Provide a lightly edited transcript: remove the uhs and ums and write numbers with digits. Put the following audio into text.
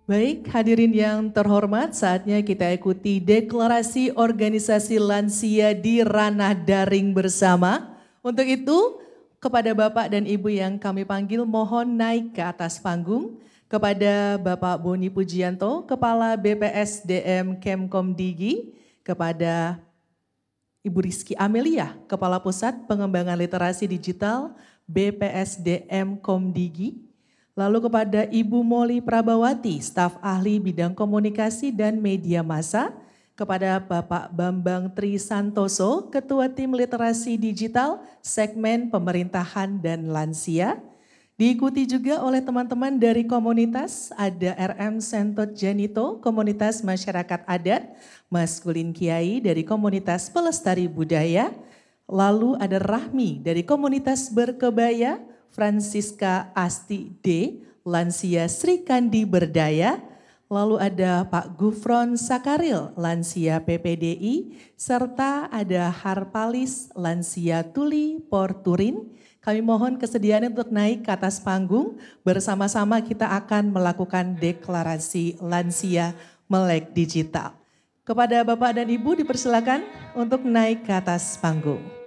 Baik, hadirin yang terhormat, saatnya kita ikuti deklarasi organisasi lansia di ranah daring bersama. Untuk itu, kepada Bapak dan Ibu yang kami panggil, mohon naik ke atas panggung. Kepada Bapak Boni Pujianto, Kepala BPSDM Kemkom Digi, kepada Ibu Rizky Amelia, Kepala Pusat Pengembangan Literasi Digital BPSDM Komdigi, lalu kepada Ibu Moli Prabawati, staf ahli bidang komunikasi dan media massa, kepada Bapak Bambang Tri Santoso, Ketua Tim Literasi Digital Segmen Pemerintahan dan Lansia. Diikuti juga oleh teman-teman dari komunitas, ada RM Sentot Janito, Komunitas Masyarakat Adat, Maskulin Kiai dari Komunitas Pelestari Budaya, lalu ada Rahmi dari Komunitas Berkebaya, Francisca Asti D, Lansia Sri Kandi Berdaya, lalu ada Pak Gufron Sakaril, Lansia PPDI, serta ada Harpalis, Lansia Tuli Porturin. Kami mohon kesediaan untuk naik ke atas panggung, bersama-sama kita akan melakukan deklarasi lansia melek digital. Kepada Bapak dan Ibu dipersilakan untuk naik ke atas panggung.